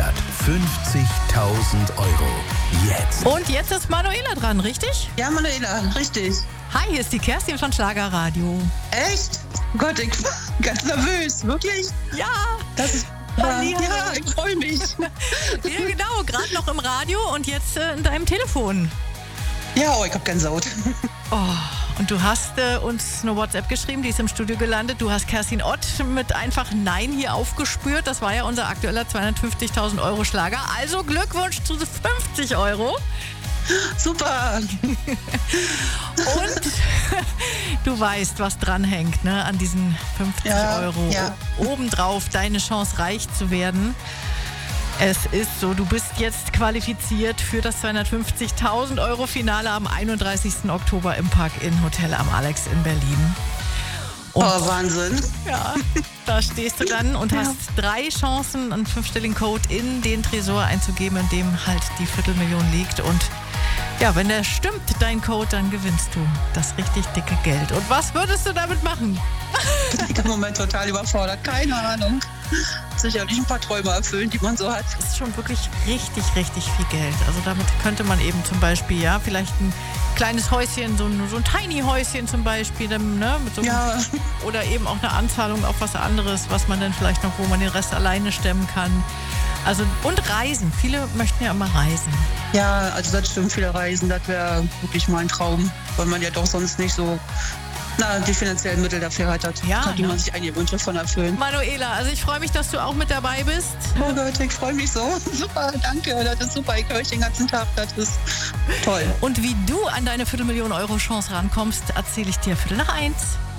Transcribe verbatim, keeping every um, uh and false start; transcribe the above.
Jackpot fünfzigtausend Euro. Jetzt. Und jetzt ist Manuela dran, richtig? Ja, Manuela, richtig. Hi, hier ist die Kerstin von Schlagerradio. Echt? Oh Gott, ich bin ganz nervös. Wirklich? Ja. Das ist... Ja, ja, ich freue mich. Ja, genau, gerade noch im Radio und jetzt äh, in deinem Telefon. Ja, oh, ich hab Gänsehaut. Oh, und du hast äh, uns eine WhatsApp geschrieben, die ist im Studio gelandet. Du hast Kerstin Ott mit einfach Nein hier aufgespürt. Das war ja unser aktueller zweihundertfünfzigtausend Euro Schlager. Also Glückwunsch zu fünfzig Euro. Super. Und du weißt, was dranhängt, ne, an diesen fünfzig Ja, Euro. ja. Obendrauf deine Chance, reich zu werden. Es ist so, du bist jetzt qualifiziert für das zweihundertfünfzigtausend Euro Finale am einunddreißigsten Oktober im Park-Inn Hotel am Alex in Berlin. Und Oh, Wahnsinn. ja, da stehst du dann und hast drei Chancen, einen fünfstelligen Code in den Tresor einzugeben, in dem halt die Viertelmillion liegt. Und ja, wenn der stimmt, dein Code, dann gewinnst du das richtig dicke Geld. Und was würdest du damit machen? Ich bin im Moment total überfordert. Keine Ahnung. Sicherlich ein paar Träume erfüllen, die man so hat. Das ist schon wirklich richtig, richtig viel Geld. Also damit könnte man eben zum Beispiel, ja, vielleicht ein kleines Häuschen, so ein, so ein Tiny-Häuschen zum Beispiel, dann, ne, mit so einem, Ja. oder eben auch eine Anzahlung auf was anderes, was man dann vielleicht noch, wo man den Rest alleine stemmen kann. Also, und Reisen. Viele möchten ja immer reisen. Ja, also das stimmt, viele Reisen, das wäre wirklich mal ein Traum, weil man ja doch sonst nicht so na, die finanziellen Mittel dafür hat. Das Ja, könnte ne? man sich einige Wünsche von erfüllen. Manuela, also ich freue mich, dass du auch mit dabei bist. Oh Gott, ich freue mich so. Super, danke, das ist super. Ich höre euch den ganzen Tag, das ist toll. Und wie du an deine Viertelmillion Euro Chance rankommst, erzähle ich dir Viertel nach eins.